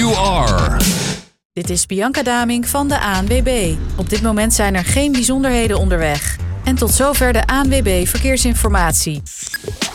you are. Dit is Bianca Damink van de ANWB. Op dit moment zijn er geen bijzonderheden onderweg. En tot zover de ANWB Verkeersinformatie.